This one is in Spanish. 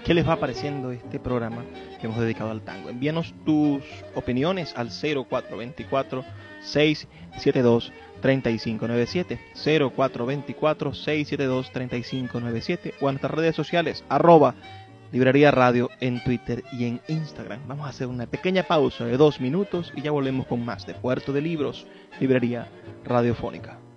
qué les va pareciendo este programa que hemos dedicado al tango. Envíanos tus opiniones al 0424-672-3597, 0424-672-3597 o a nuestras redes sociales, @Librería Radio en Twitter y en Instagram. Vamos a hacer una pequeña pausa de 2 minutos y ya volvemos con más de Puerto de Libros, Librería Radiofónica.